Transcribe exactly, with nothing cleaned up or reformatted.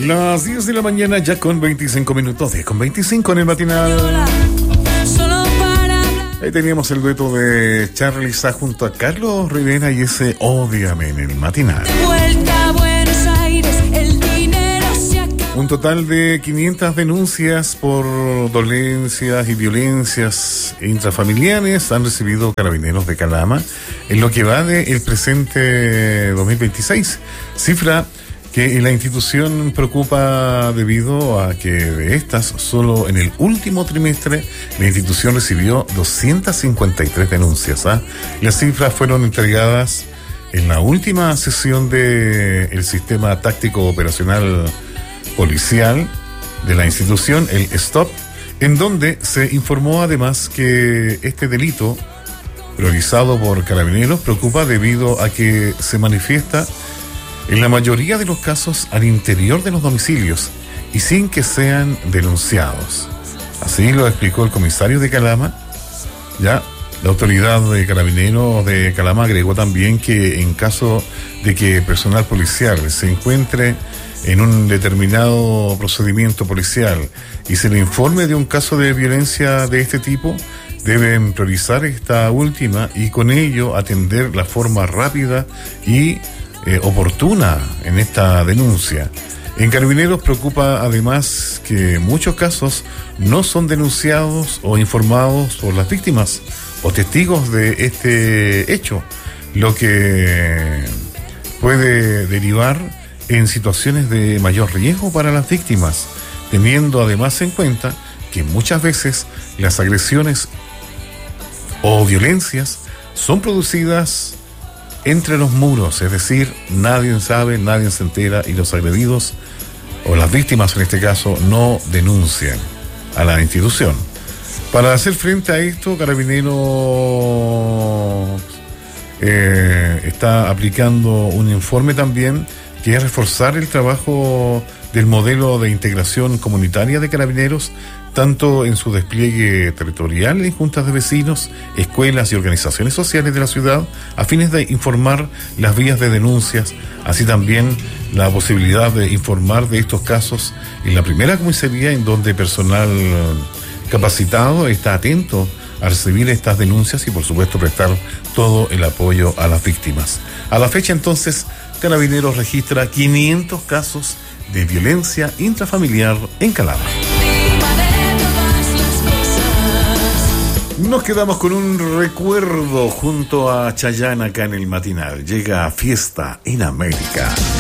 Las diez de la mañana ya con veinticinco minutos, diez con veinticinco en el matinal. Ahí teníamos el dueto de Charly Sa junto a Carlos Rivera y ese Ódiame en el matinal. Un total de quinientas denuncias por dolencias y violencias intrafamiliares han recibido Carabineros de Calama en lo que va del presente dos mil veintiséis, cifra que la institución preocupa debido a que de estas, solo en el último trimestre, la institución recibió doscientas cincuenta y tres denuncias. ¿eh? Las cifras fueron entregadas en la última sesión del Sistema Táctico Operacional Policial de la institución, el STOP, en donde se informó además que este delito, priorizado por Carabineros, preocupa debido a que se manifiesta en la mayoría de los casos al interior de los domicilios y sin que sean denunciados. Así lo explicó el comisario de Calama. Ya, la autoridad de Carabineros de Calama agregó también que en caso de que personal policial se encuentre en un determinado procedimiento policial y se le informe de un caso de violencia de este tipo, deben priorizar esta última y con ello atender la forma rápida y Eh, oportuna en esta denuncia. En Carabineros preocupa además que muchos casos no son denunciados o informados por las víctimas o testigos de este hecho, lo que puede derivar en situaciones de mayor riesgo para las víctimas, teniendo además en cuenta que muchas veces las agresiones o violencias son producidas entre los muros, es decir, nadie sabe, nadie se entera y los agredidos o las víctimas en este caso no denuncian a la institución. Para hacer frente a esto, Carabineros eh, está aplicando un informe también que es reforzar el trabajo del modelo de integración comunitaria de Carabineros, tanto en su despliegue territorial en juntas de vecinos, escuelas y organizaciones sociales de la ciudad, a fines de informar las vías de denuncias, así también la posibilidad de informar de estos casos en la primera comisaría, en donde personal capacitado está atento a recibir estas denuncias y por supuesto prestar todo el apoyo a las víctimas. A la fecha entonces, Carabineros registra quinientos casos de violencia intrafamiliar en Calama. Nos quedamos con un recuerdo junto a Chayanne acá en el matinal. Llega Fiesta en América.